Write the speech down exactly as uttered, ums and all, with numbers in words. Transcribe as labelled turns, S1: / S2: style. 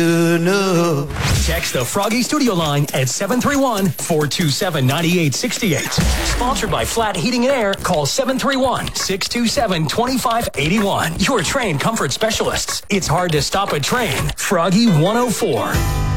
S1: No.
S2: Text the Froggy Studio line at seven three one, four two seven, nine eight six eight. Sponsored by Flat Heating and Air. Call seven three one, six two seven, two five eight one. Your train comfort specialists. It's hard to stop a train. Froggy one oh four.